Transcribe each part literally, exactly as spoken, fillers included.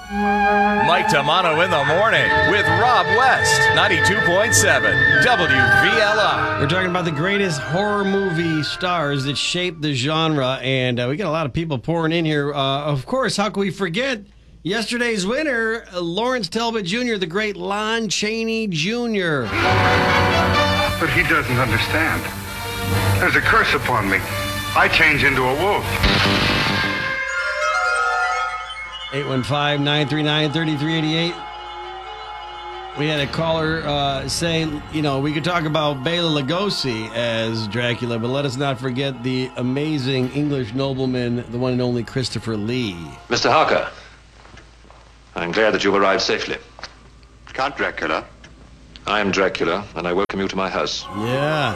Mike Tamano in the morning with Rob West, ninety-two point seven W V L I. We're talking about the greatest horror movie stars that shaped the genre, and uh, we got a lot of people pouring in here. Uh, of course, how can we forget yesterday's winner, uh, Lawrence Talbot Junior, the great Lon Chaney Junior But he doesn't understand. There's a curse upon me. I change into a wolf. eight one five, nine three nine, three three eight eight. We had a caller uh, say, you know, we could talk about Bela Lugosi as Dracula, but let us not forget the amazing English nobleman, the one and only Christopher Lee. Mister Harker, I'm glad that you've arrived safely. Count Dracula. I am Dracula, and I welcome you to my house. Yeah.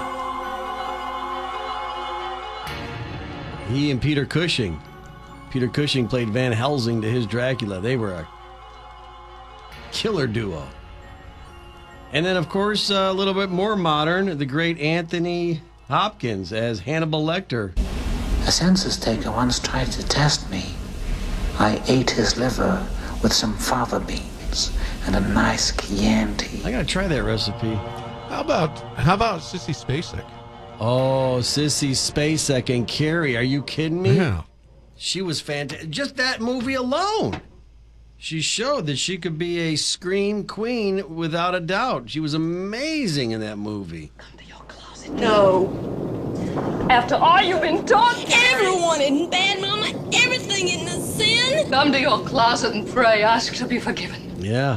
He and Peter Cushing. Peter Cushing played Van Helsing to his Dracula. They were a killer duo. And then, of course, a little bit more modern, the great Anthony Hopkins as Hannibal Lecter. A census taker once tried to test me. I ate his liver with some fava beans and a nice Chianti. I gotta try that recipe. How about how about Sissy Spacek? Oh, Sissy Spacek and Carrie. Are you kidding me? Yeah. She was fantastic. Just that movie alone. She showed that she could be a scream queen without a doubt. She was amazing in that movie. Come to your closet. No. After all you've been taught, Everyone isn't bad, Mama. Everything isn't a sin. come to your closet and pray, ask to be forgiven. Yeah.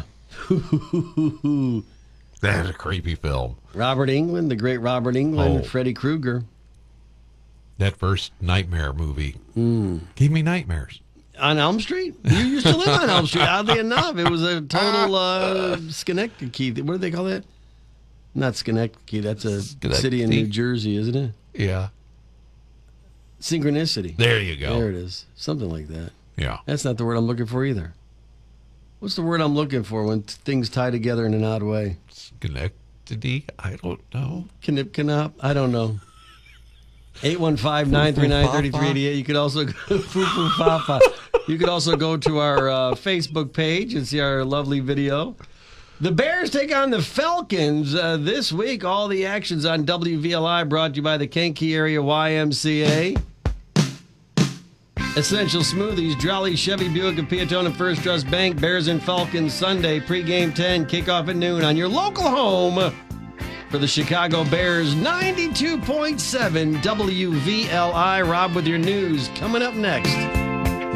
That's a creepy film. Robert Englund, the great Robert Englund, Oh. Freddy Krueger. That first Nightmare movie Mm. gave me nightmares. On Elm Street? You used to live on Elm Street, oddly enough. It was a total uh, Schenectady. What do they call that? Not Schenectady. That's a city in New Jersey, isn't it? Yeah. Synchronicity. There you go. There it is. Something like that. Yeah. That's not the word I'm looking for either. What's the word I'm looking for when t- things tie together in an odd way? Schenectady? I don't know. Knip, knop? I don't know. eight one five, nine three nine, three three eight eight. You could also go foo, foo, fa, fa. You could also go to our uh, Facebook page and see our lovely video. The Bears take on the Falcons uh, this week. All the actions on W V L I brought to you by the Kankakee Area Y M C A. Essential Smoothies, Jolly, Chevy, Buick, and Peatone, First Trust Bank, Bears and Falcons Sunday, pregame ten, kickoff at noon on your local home for the Chicago Bears, ninety-two point seven W V L I. Rob with your news coming up next.